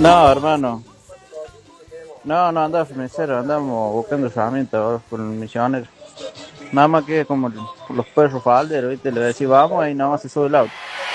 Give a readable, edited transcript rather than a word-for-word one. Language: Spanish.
No, hermano. No, no andamos mesero, andamos buscando herramientas ahora con el misionero. Nada más que como los perros falderos, ¿viste? Le decís vamos y nada más se sube el auto.